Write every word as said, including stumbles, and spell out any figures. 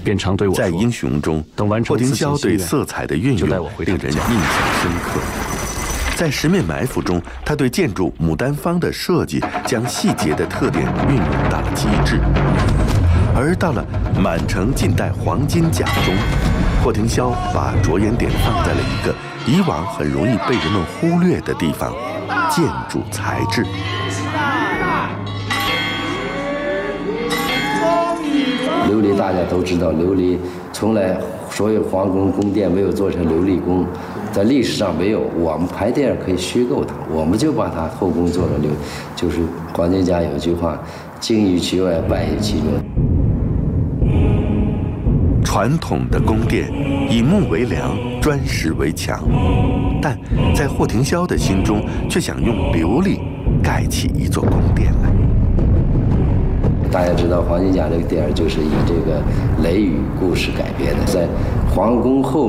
便常对我说：“ 在英雄中，霍廷霄对色彩的运用令人印象深刻。在十面埋伏中，他对建筑牡丹坊的设计将细节的特点运用到了极致。而到了满城尽带黄金甲中，霍廷霄把着眼点放在了一个以往很容易被人们忽略的地方——建筑材质。 琉璃大家都知道，琉璃从来所有皇宫宫殿没有做成琉璃宫，在历史上没有。我们拍电影可以虚构它，我们就把它后宫做成琉，就是黄金甲有句话：“精于其外，败于其中。” 传统的宫殿以木为梁，砖石为墙，但在霍廷霄的心中，却想用琉璃盖起一座宫殿来。 大家知道，黄金甲这个电影就是以这个雷雨故事改编的，在皇宫后